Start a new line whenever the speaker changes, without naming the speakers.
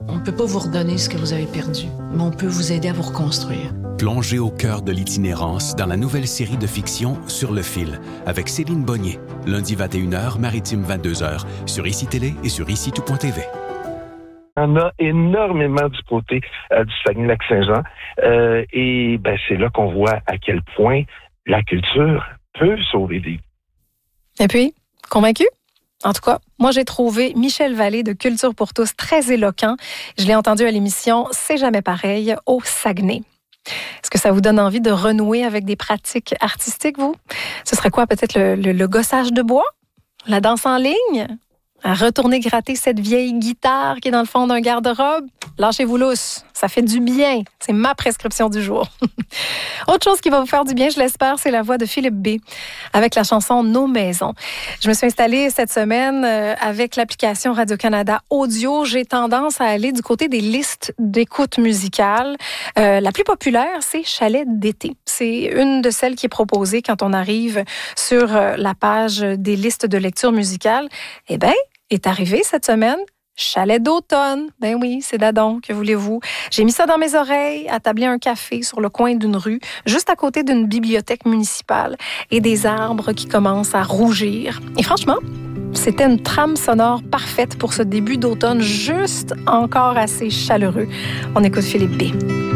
On ne peut pas vous redonner ce que vous avez perdu, mais on peut vous aider à vous reconstruire.
Plongez au cœur de l'itinérance dans la nouvelle série de fiction Sur le fil, avec Céline Bonnier, lundi 21h, maritime 22h, sur ICI Télé et sur ICITout.tv.
On a énormément du côté du Saguenay-Lac-Saint-Jean. Et c'est là qu'on voit à quel point la culture peut sauver des vies.
Et puis, convaincu? En tout cas, moi, j'ai trouvé Michel Vallée de Culture pour tous très éloquent. Je l'ai entendu à l'émission C'est jamais pareil au Saguenay. Est-ce que ça vous donne envie de renouer avec des pratiques artistiques, vous? Ce serait quoi, peut-être le gossage de bois? La danse en ligne? À retourner gratter cette vieille guitare qui est dans le fond d'un garde-robe? Lâchez-vous lousse, ça fait du bien. C'est ma prescription du jour. Autre chose qui va vous faire du bien, je l'espère, c'est la voix de Philippe B. avec la chanson Nos maisons. Je me suis installée cette semaine avec l'application Radio-Canada Audio. J'ai tendance à aller du côté des listes d'écoute musicale. La plus populaire, c'est Chalet d'été. C'est une de celles qui est proposée quand on arrive sur la page des listes de lecture musicale. Eh bien, est arrivé cette semaine Chalet d'automne. Ben oui, c'est d'adon, que voulez-vous. J'ai mis ça dans mes oreilles, attablé un café sur le coin d'une rue, juste à côté d'une bibliothèque municipale et des arbres qui commencent à rougir. Et franchement, c'était une trame sonore parfaite pour ce début d'automne, juste encore assez chaleureux. On écoute Philippe B.